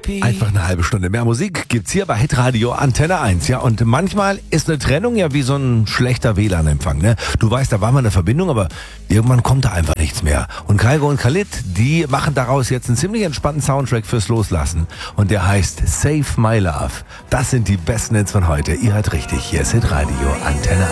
Einfach eine halbe Stunde mehr Musik gibt's hier bei Hitradio Antenne 1. Ja, und manchmal ist eine Trennung ja wie so ein schlechter WLAN-Empfang. Ne? Du weißt, da war mal eine Verbindung, aber irgendwann kommt da einfach nichts mehr. Und Kygo und Khalid, die machen daraus jetzt einen ziemlich entspannten Soundtrack fürs Loslassen. Und der heißt Save My Love. Das sind die besten Hits von heute. Ihr hört richtig, hier ist Hitradio Antenne 1.